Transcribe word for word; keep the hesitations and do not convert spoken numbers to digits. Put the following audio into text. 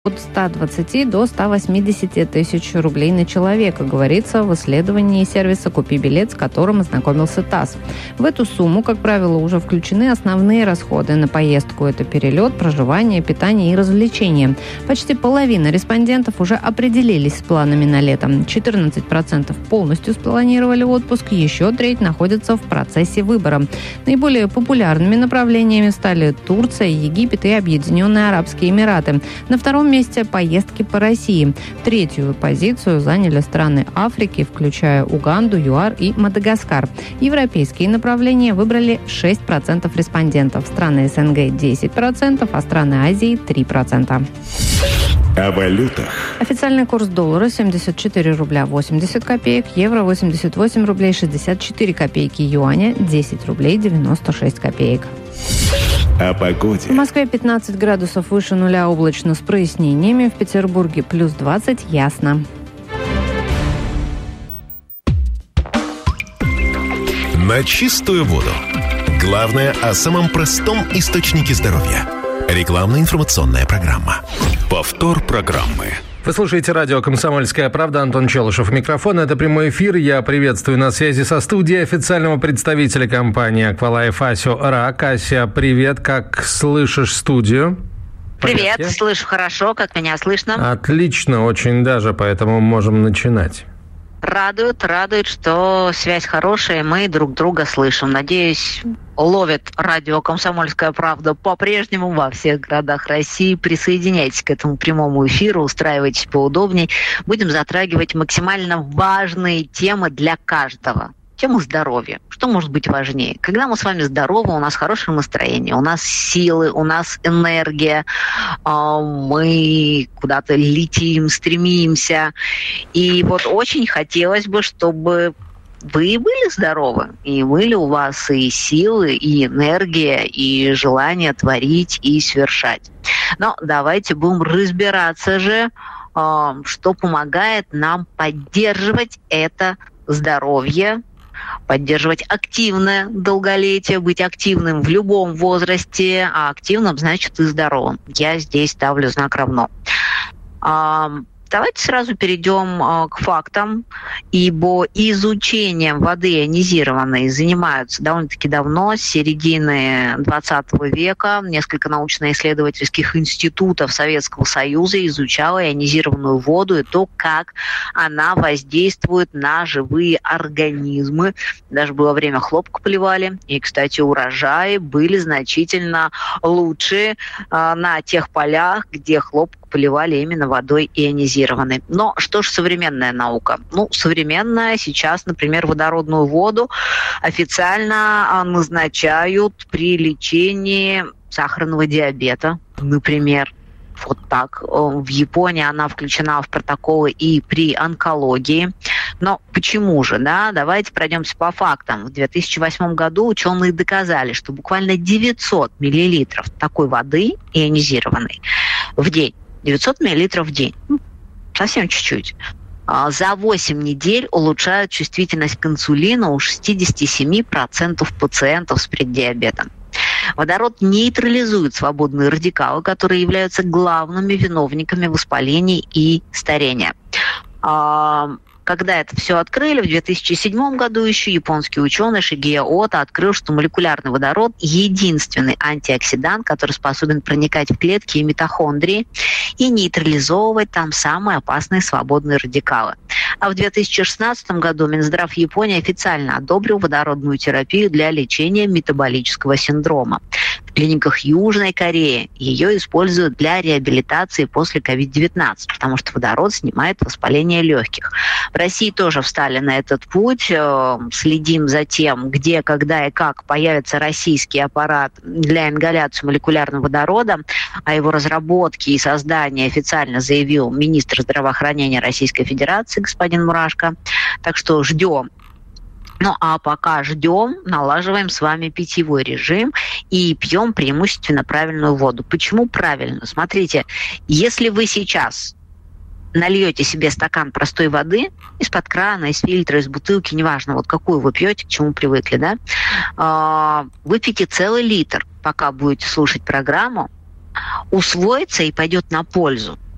от ста двадцати до ста восьмидесяти тысяч рублей на человека, говорится в исследовании сервиса «Купи билет», с которым ознакомился ТАСС. В эту сумму, как правило, уже включены основные расходы на поездку. Это перелет, проживание, питание и развлечения. Почти половина респондентов уже определились с планами на лето. четырнадцать процентов полностью спланировали отпуск, еще треть находится в процессе выбора. Наиболее популярными направлениями стали Турция, Египет и Объединенные Арабские Эмираты. На втором месте поездки по России. Третью позицию заняли страны Африки, включая Уганду, ЮАР и Мадагаскар. Европейские направления выбрали шесть процентов респондентов. Страны СНГ – десять процентов, а страны Азии – три процента. О валютах. Официальный курс доллара семьдесят четыре рубля восемьдесят копеек, евро восемьдесят восемь рублей шестьдесят четыре копейки, юаня десять рублей девяносто шесть копеек. О погоде. В Москве пятнадцать градусов выше нуля, облачно с прояснениями. В Петербурге плюс двадцать, ясно. На чистую воду. Главное о самом простом источнике здоровья. Рекламно-информационная программа. Повтор программы. Вы слушаете радио «Комсомольская правда». Антон Челышев у микрофона. Это прямой эфир. Я приветствую на связи со студией официального представителя компании «Аквалайф» Асю Рак. Ася, привет. Как слышишь студию? Привет. Порядке? Слышу хорошо. Как меня слышно? Отлично. Очень даже. Поэтому можем начинать. Радует, радует, что связь хорошая, мы друг друга слышим. Надеюсь, ловит радио «Комсомольская правда» по-прежнему во всех городах России. Присоединяйтесь к этому прямому эфиру, устраивайтесь поудобней. Будем затрагивать максимально важные темы для каждого. Тему здоровья. Что может быть важнее? Когда мы с вами здоровы, у нас хорошее настроение, у нас силы, у нас энергия, мы куда-то летим, стремимся. И вот очень хотелось бы, чтобы вы были здоровы, и были у вас и силы, и энергия, и желание творить и свершать. Но давайте будем разбираться же, что помогает нам поддерживать это здоровье, поддерживать активное долголетие, быть активным в любом возрасте, а активным значит и здоровым. Я здесь ставлю знак равно. Давайте сразу перейдем к фактам, ибо изучением воды ионизированной занимаются довольно-таки давно, с середины двадцатого века. Несколько научно-исследовательских институтов Советского Союза изучало ионизированную воду и то, как она воздействует на живые организмы. Даже было время, хлопок поливали. И, кстати, урожаи были значительно лучше на тех полях, где хлопок поливали именно водой ионизированной. Но что же современная наука? Ну, современная сейчас, например, водородную воду официально назначают при лечении сахарного диабета, например. Вот так. В Японии она включена в протоколы и при онкологии. Но почему же, да? Давайте пройдемся по фактам. В две тысячи восьмом году ученые доказали, что буквально девятьсот миллилитров такой воды ионизированной в день, девятьсот миллилитров в день, ну, совсем чуть-чуть, за восемь недель улучшают чувствительность к инсулину у шестьдесят семь процентов пациентов с преддиабетом. Водород нейтрализует свободные радикалы, которые являются главными виновниками воспалений и старения. Когда это все открыли, в две тысячи седьмом году еще японский ученый Шигео Ото открыл, что молекулярный водород – единственный антиоксидант, который способен проникать в клетки и митохондрии и нейтрализовывать там самые опасные свободные радикалы. А в две тысячи шестнадцатом году Минздрав Японии официально одобрил водородную терапию для лечения метаболического синдрома. В клиниках Южной Кореи ее используют для реабилитации после ковид девятнадцать, потому что водород снимает воспаление легких. В России тоже встали на этот путь. Следим за тем, где, когда и как появится российский аппарат для ингаляции молекулярного водорода. О его разработке и создании официально заявил министр здравоохранения Российской Федерации господин Мурашко. Так что ждем. Ну а пока ждем, налаживаем с вами питьевой режим и пьем преимущественно правильную воду. Почему правильно? Смотрите, если вы сейчас нальете себе стакан простой воды из-под крана, из фильтра, из бутылки, неважно, вот какую вы пьете, к чему привыкли, да, выпейте целый литр, пока будете слушать программу, усвоится и пойдет на пользу.